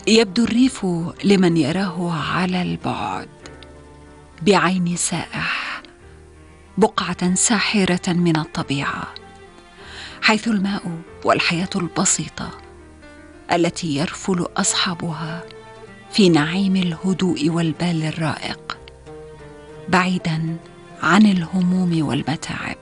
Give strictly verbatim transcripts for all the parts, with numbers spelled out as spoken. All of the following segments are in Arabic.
يبدو الريف لمن يراه على البعد بعين سائح بقعة ساحرة من الطبيعة، حيث الماء والحياة البسيطة التي يرفل أصحابها في نعيم الهدوء والبال الرائق، بعيدا عن الهموم والمتاعب.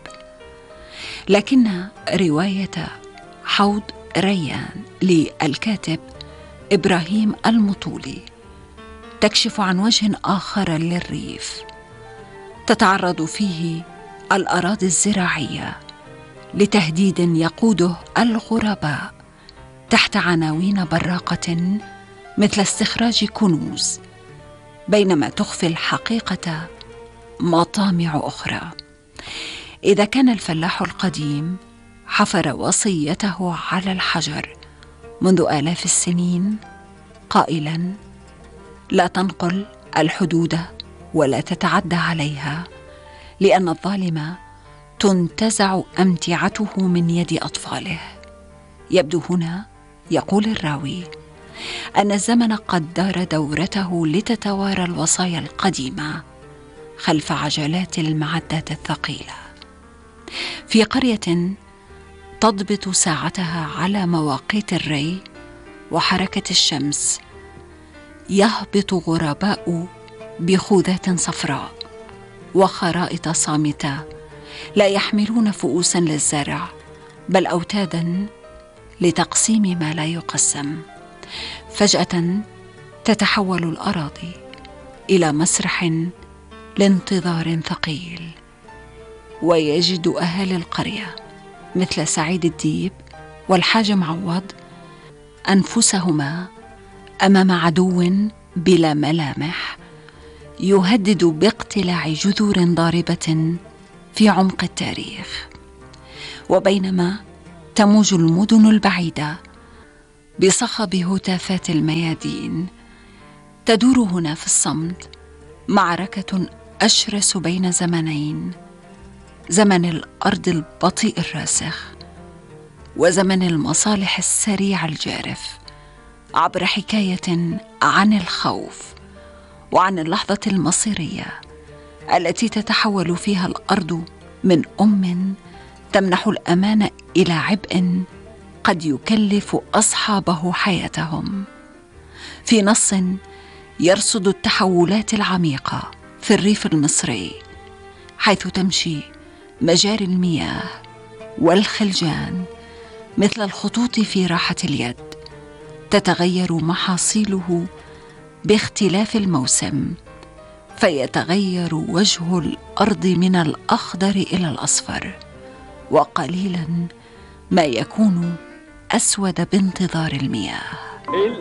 لكن رواية حوض ريان للكاتب إبراهيم المطولي تكشف عن وجه آخر للريف، تتعرض فيه الأراضي الزراعية لتهديد يقوده الغرباء تحت عناوين براقة مثل استخراج كنوز، بينما تخفي الحقيقة مطامع أخرى. إذا كان الفلاح القديم حفر وصيته على الحجر منذ آلاف السنين قائلا: لا تنقل الحدود ولا تتعدى عليها، لأن الظالم تنتزع أمتعته من يد أطفاله. يبدو هنا، يقول الراوي، أن الزمن قد دار دورته لتتوارى الوصايا القديمة خلف عجلات المعدات الثقيلة. في قرية تضبط ساعتها على مواقيت الري وحركة الشمس، يهبط غرباء بخوذات صفراء وخرائط صامتة، لا يحملون فؤوسا للزرع بل أوتادا لتقسيم ما لا يقسم. فجأة تتحول الأراضي إلى مسرح لانتظار ثقيل، ويجد أهالي القرية مثل سعيد الديب والحاج معوض أنفسهما أمام عدو بلا ملامح يهدد باقتلاع جذور ضاربة في عمق التاريخ. وبينما تموج المدن البعيدة بصخب هتافات الميادين، تدور هنا في الصمت معركة أشرس بين زمنين: زمن الأرض البطيء الراسخ وزمن المصالح السريع الجارف، عبر حكاية عن الخوف وعن اللحظة المصيرية التي تتحول فيها الأرض من أم تمنح الأمان إلى عبء قد يكلف أصحابه حياتهم. في نص يرصد التحولات العميقة في الريف المصري، حيث تمشي مجاري المياه والخلجان مثل الخطوط في راحة اليد، تتغير محاصيله باختلاف الموسم، فيتغير وجه الأرض من الأخضر إلى الأصفر، وقليلا ما يكون أسود بانتظار المياه.